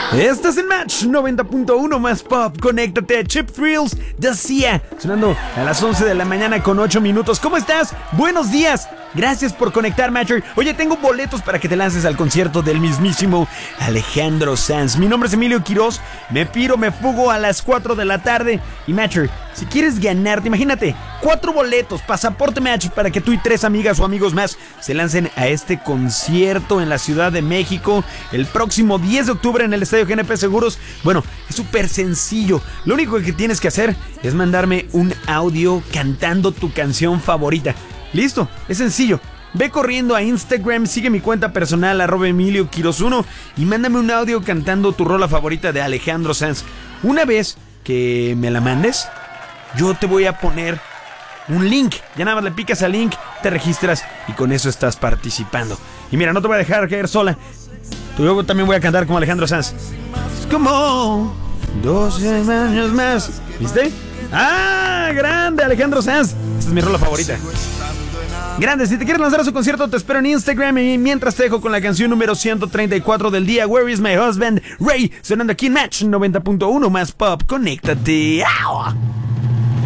Estás en Match 90.1 más pop. Conéctate a Chip Thrills de Sia, sonando a las 11 de la mañana con 8 minutos. ¿Cómo estás? Buenos días. Gracias por conectar, Matcher. Oye, tengo boletos para que te lances al concierto del mismísimo Alejandro Sanz. Mi nombre es Emilio Quiroz. Me fugo a las 4 de la tarde. Y Matcher, si quieres ganarte, imagínate, 4 boletos, pasaporte Match para que tú y 3 amigas o amigos más se lancen a este concierto en la Ciudad de México el próximo 10 de octubre en el Estadio GNP Seguros. Bueno, es súper sencillo. Lo único que tienes que hacer es mandarme un audio cantando tu canción favorita. Listo, es sencillo. Ve corriendo a Instagram, sigue mi cuenta personal @EmilioQuiroz1 y mándame un audio cantando tu rola favorita de Alejandro Sanz. Una vez que me la mandes, yo te voy a poner un link. Ya nada más le picas al link, te registras y con eso estás participando. Y mira, no te voy a dejar caer sola. Luego también voy a cantar como Alejandro Sanz. Es como 12 años más. ¿Viste? ¡Ah! ¡Grande, Alejandro Sanz! Esta es mi rola favorita. Grande, si te quieres lanzar a su concierto, te espero en Instagram. Y mientras te dejo con la canción número 134 del día, Where is my husband? Ray, sonando aquí en Match 90.1 más pop. Conéctate. ¡Au!